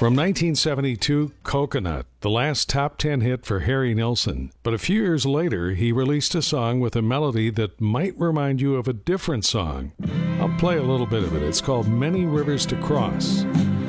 From 1972, Coconut, the last top 10 hit for Harry Nilsson. But a few years later, he released a song with a melody that might remind you of a different song. I'll play a little bit of it. It's called Many Rivers to Cross.